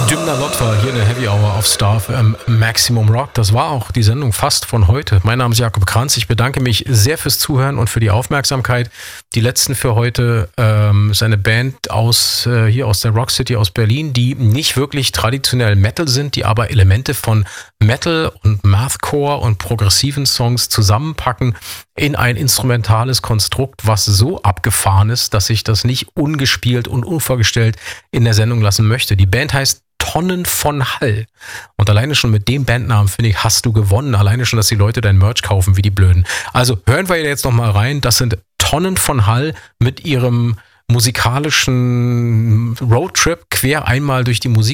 Dümner Lot war hier in der Heavy Hour auf Star FM Maximum Rock. Das war auch die Sendung fast von heute. Mein Name ist Jakob Kranz. Ich bedanke mich sehr fürs Zuhören und für die Aufmerksamkeit. Die letzten für heute ist eine Band hier aus der Rock City aus Berlin, die nicht wirklich traditionell Metal sind, die aber Elemente von Metal und Mathcore und progressiven Songs zusammenpacken in ein instrumentales Konstrukt, was so abgefahren ist, dass ich das nicht ungespielt und unvorgestellt in der Sendung lassen möchte. Die Band heißt Tonnen von Hall. Und alleine schon mit dem Bandnamen, finde ich, hast du gewonnen. Alleine schon, dass die Leute dein Merch kaufen wie die Blöden. Also hören wir jetzt noch mal rein. Das sind Tonnen von Hall mit ihrem musikalischen Roadtrip quer einmal durch die Musik